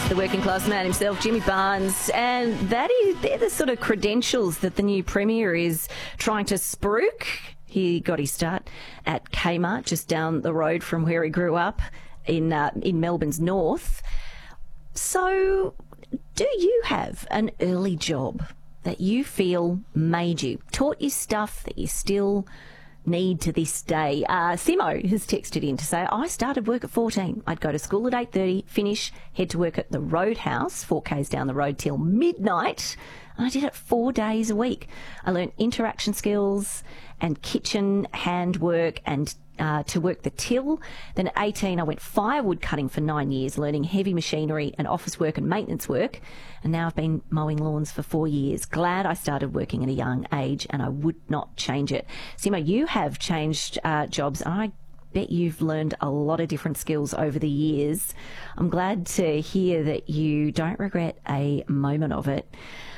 The working class man himself, Jimmy Barnes, and they're the sort of credentials that the new Premier is trying to spruik. He got his start at Kmart, just down the road from where he grew up in Melbourne's north. So, do you have an early job that you feel made you, taught you stuff that you still need to this day? Simo has texted in to say, I started work at 14. I'd go to school at 8:30, finish, head to work at the Roadhouse, 4Ks down the road till midnight. And I did it 4 days a week. I learned interaction skills and kitchen handwork and to work the till. Then at 18, I went firewood cutting for 9 years, learning heavy machinery and office work and maintenance work. And now I've been mowing lawns for 4 years. Glad I started working at a young age, and I would not change it. Simo, you have changed jobs. I bet you've learned a lot of different skills over the years. I'm glad to hear that you don't regret a moment of it.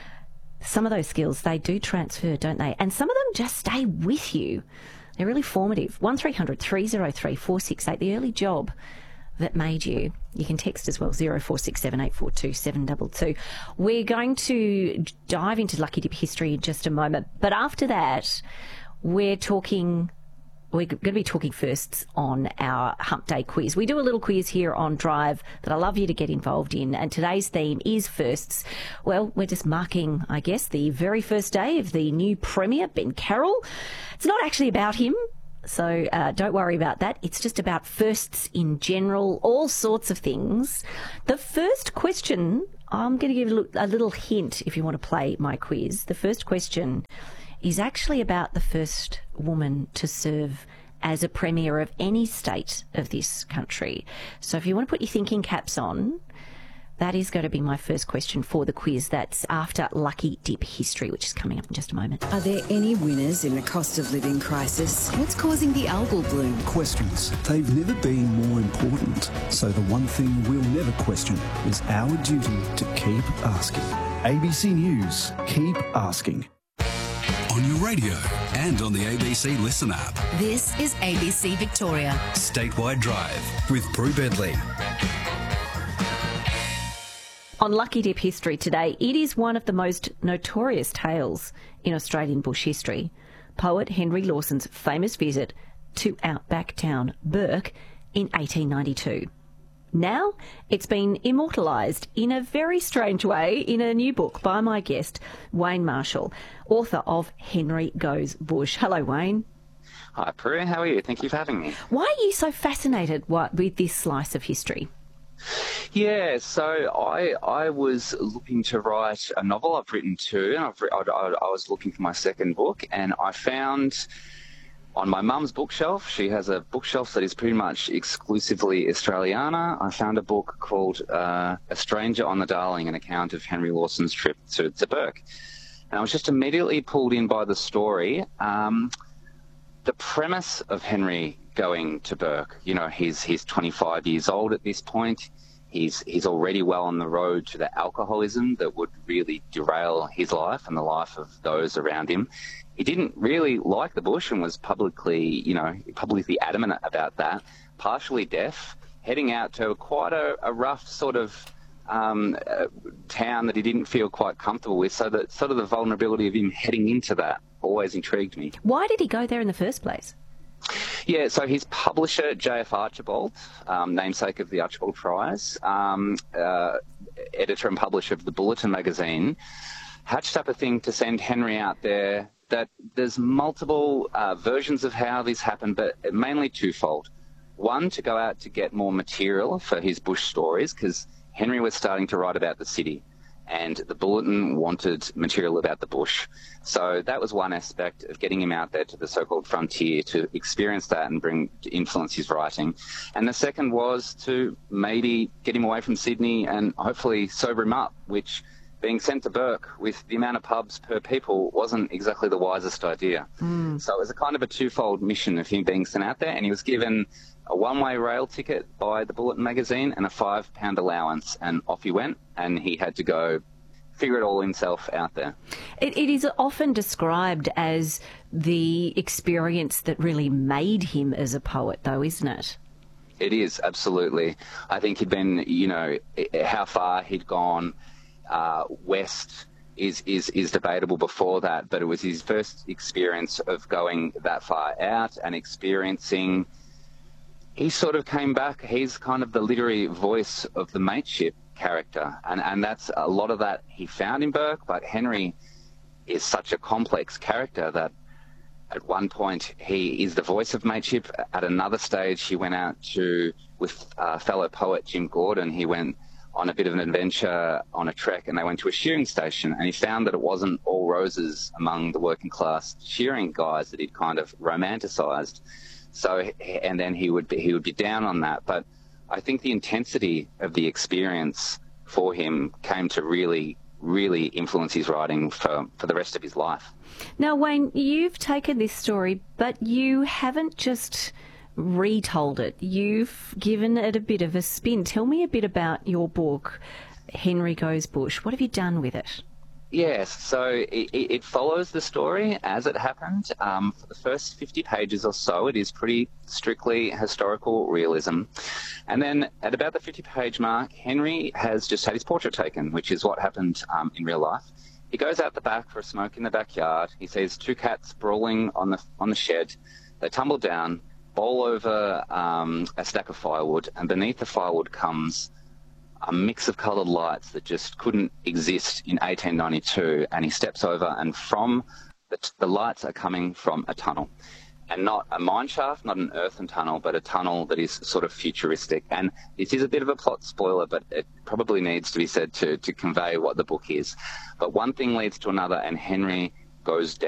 Some of those skills, they do transfer, don't they? And some of them just stay with you. They're really formative. 1300 303 468, the early job that made you. You can text as well, 0467 842 722. We're going to dive into Lucky Dip history in just a moment. But after that, we're going to be talking firsts on our Hump Day quiz. We do a little quiz here on Drive that I love you to get involved in, and today's theme is firsts. Well, we're just marking, I guess, the very first day of the new Premier, Ben Carroll. It's not actually about him, so don't worry about that. It's just about firsts in general, all sorts of things. The first question, I'm going to give you a little hint if you want to play my quiz. The first question is actually about the first woman to serve as a Premier of any state of this country. So if you want to put your thinking caps on, that is going to be my first question for the quiz. That's after Lucky Dip history, which is coming up in just a moment. Are there any winners in the cost of living crisis? What's causing the algal bloom? Questions. They've never been more important. So the one thing we'll never question is our duty to keep asking. ABC News. Keep asking. On your radio and on the ABC Listen app. This is ABC Victoria. Statewide Drive with Prue Bedley. On Lucky Dip history today, it is one of the most notorious tales in Australian bush history. Poet Henry Lawson's famous visit to outback town Bourke in 1892. Now, it's been immortalised in a very strange way in a new book by my guest, Wayne Marshall, author of Henry Goes Bush. Hello, Wayne. Hi, Prue. How are you? Thank you for having me. Why are you so fascinated with this slice of history? Yeah, so I was looking to write a novel. I've written two, and I was looking for my second book, and I found on my mum's bookshelf, she has a bookshelf that is pretty much exclusively Australiana. I found a book called A Stranger on the Darling, an account of Henry Lawson's trip to Bourke. And I was just immediately pulled in by the story. The premise of Henry going to Bourke, you know, he's 25 years old at this point. He's already well on the road to the alcoholism that would really derail his life and the life of those around him. He didn't really like the bush and was publicly adamant about that. Partially deaf, heading out to quite a rough sort of town that he didn't feel quite comfortable with. So that sort of the vulnerability of him heading into that always intrigued me. Why did he go there in the first place? Yeah, so his publisher, J.F. Archibald, namesake of the Archibald Prize, editor and publisher of the Bulletin magazine, hatched up a thing to send Henry out there. That there's multiple versions of how this happened, but mainly twofold. One, to go out to get more material for his bush stories, because Henry was starting to write about the city, and the Bulletin wanted material about the bush. So that was one aspect of getting him out there to the so-called frontier to experience that and to influence his writing. And the second was to maybe get him away from Sydney and hopefully sober him up, which, being sent to Bourke with the amount of pubs per people, wasn't exactly the wisest idea. So it was a kind of a twofold mission of him being sent out there, and he was given a one-way rail ticket by the Bulletin magazine and a £5 allowance, and off he went, and he had to go figure it all himself out there. It is often described as the experience that really made him as a poet, though, isn't it? It is, absolutely. I think he'd been, how far he'd gone west is debatable before that, but it was his first experience of going that far out and experiencing. He sort of came back. He's kind of the literary voice of the mateship character, and that's a lot of that he found in Burke, but Henry is such a complex character that at one point he is the voice of mateship. At another stage, he went out with fellow poet Jim Gordon. He went on a bit of an adventure on a trek, and they went to a shearing station, and he found that it wasn't all roses among the working class shearing guys that he'd kind of romanticised. So, and then he would be down on that. But I think the intensity of the experience for him came to really, really influence his writing for the rest of his life. Now, Wayne, you've taken this story, but you haven't just retold it. You've given it a bit of a spin. Tell me a bit about your book, Henry Goes Bush. What have you done with it? Yes, so it follows the story as it happened. For the first 50 pages or so, it is pretty strictly historical realism. And then at about the 50-page mark, Henry has just had his portrait taken, which is what happened in real life. He goes out the back for a smoke in the backyard. He sees two cats brawling on the shed. They tumble down, bowl over a stack of firewood, and beneath the firewood comes a mix of coloured lights that just couldn't exist in 1892, and he steps over, and from the lights are coming from a tunnel, and not a mine shaft, not an earthen tunnel, but a tunnel that is sort of futuristic. And it is a bit of a plot spoiler, but it probably needs to be said to convey what the book is. But one thing leads to another, and Henry goes down